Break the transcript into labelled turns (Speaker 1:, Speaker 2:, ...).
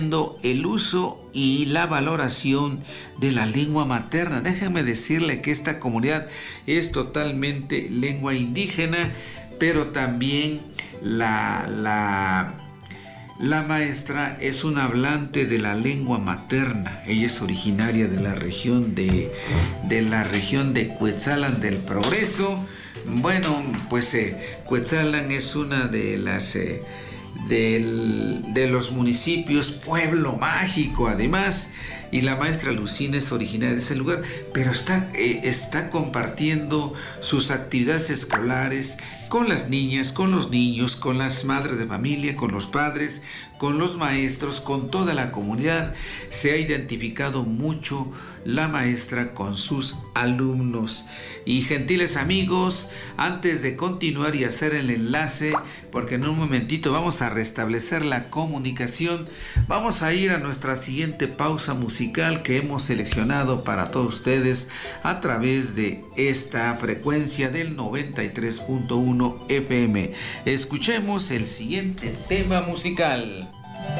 Speaker 1: el uso y la valoración de la lengua materna. Déjame decirle que esta comunidad es totalmente lengua indígena, pero también la maestra es una hablante de la lengua materna. Ella es originaria de la región de Cuetzalan del Progreso. Bueno, pues Cuetzalan es una de las de los municipios, pueblo mágico además, y la maestra Lucina es originaria de ese lugar, pero está compartiendo sus actividades escolares con las niñas, con los niños, con las madres de familia, con los padres, con los maestros, con toda la comunidad. Se ha identificado mucho la maestra con sus alumnos. Y gentiles amigos, antes de continuar y hacer el enlace, porque en un momentito vamos a restablecer la comunicación, vamos a ir a nuestra siguiente pausa musical que hemos seleccionado para todos ustedes a través de esta frecuencia del 93.1 FM. Escuchemos el siguiente tema musical.